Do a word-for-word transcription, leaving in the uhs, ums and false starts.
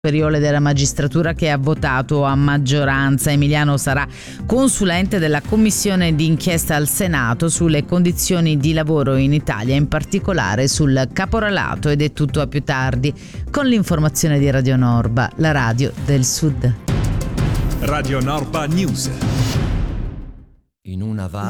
Superiore della Magistratura che ha votato a maggioranza. Emiliano sarà consulente della commissione d'inchiesta al Senato sulle condizioni di lavoro in Italia, in particolare sul caporalato. Ed è tutto, a più tardi con l'informazione di Radio Norba, la radio del Sud. Radio Norba News. In una va